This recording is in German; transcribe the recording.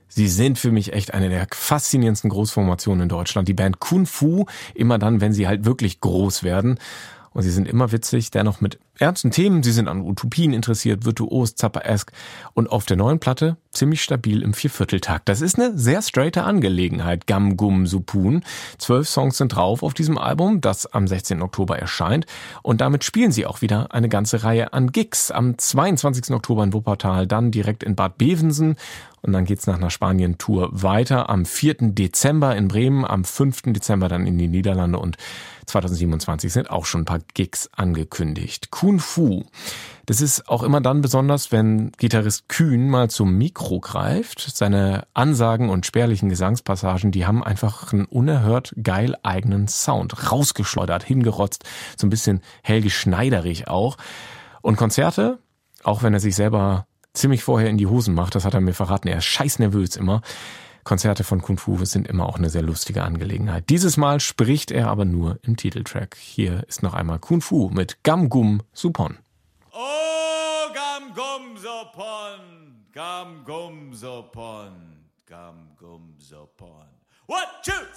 Sie sind für mich echt eine der faszinierendsten Großformationen in Deutschland. Die Band Kung Fu, immer dann, wenn sie halt wirklich groß werden. Und sie sind immer witzig, dennoch mit ernsten Themen. Sie sind an Utopien interessiert, virtuos, zapperesk und auf der neuen Platte ziemlich stabil im Viervierteltakt. Das ist eine sehr straighte Angelegenheit, Gam Gum Supun. 12 Songs sind drauf auf diesem Album, das am 16. Oktober erscheint. Und damit spielen sie auch wieder eine ganze Reihe an Gigs. Am 22. Oktober in Wuppertal, dann direkt in Bad Bevensen. Und dann geht's nach einer Spanien-Tour weiter. Am 4. Dezember in Bremen, am 5. Dezember dann in die Niederlande und 2027 sind auch schon ein paar Gigs angekündigt. Kung Fu. Das ist auch immer dann besonders, wenn Gitarrist Kühn mal zum Mikro greift. Seine Ansagen und spärlichen Gesangspassagen, die haben einfach einen unerhört geil eigenen Sound. Rausgeschleudert, hingerotzt, so ein bisschen Helge Schneiderig auch. Und Konzerte, auch wenn er sich selber ziemlich vorher in die Hosen macht, das hat er mir verraten, er ist scheiß nervös immer. Konzerte von Kung Fu sind immer auch eine sehr lustige Angelegenheit. Dieses Mal spricht er aber nur im Titeltrack. Hier ist noch einmal Kung Fu mit Gam Gum Supon. Oh, Gam Gum Supon, Gam Gum Supon, Gam Gum Supon. 1, 2,